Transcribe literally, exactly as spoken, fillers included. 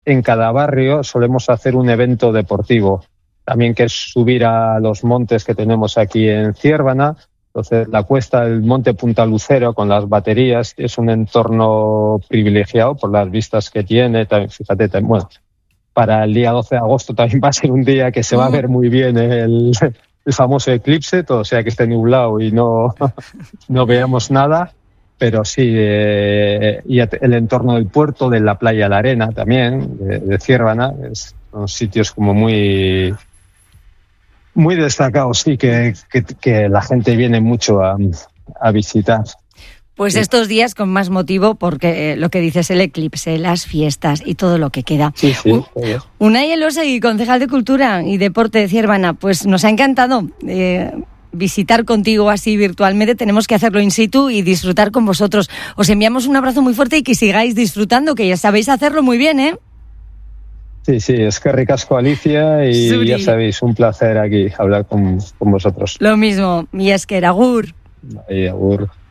en cada barrio solemos hacer un evento deportivo, también que es subir a los montes que tenemos aquí en Ciérvana. Entonces, la cuesta del Monte Punta Lucero con las baterías es un entorno privilegiado por las vistas que tiene. También, fíjate, también, bueno, para el día doce de agosto también va a ser un día que se va a ver muy bien el, el famoso eclipse, todo sea que esté nublado y no, no veamos nada. Pero sí, eh, y el entorno del puerto, de la playa La Arena también, de, de Ciérvana, es, son sitios como muy... Muy destacados, sí, que, que, que la gente viene mucho a, a visitar. Pues sí. Estos días con más motivo, porque eh, lo que dices, el eclipse, las fiestas y todo lo que queda. Sí, sí. U- Unai Elosegui, concejal de Cultura y Deporte de Ciérvana, pues nos ha encantado eh, visitar contigo así virtualmente. Tenemos que hacerlo in situ y disfrutar con vosotros. Os enviamos un abrazo muy fuerte y que sigáis disfrutando, que ya sabéis hacerlo muy bien, ¿eh? Sí, sí, es que ricasco, Alicia, y Suri. Ya sabéis, un placer aquí hablar con, con vosotros. Lo mismo, y es que era agur. Ahí, agur.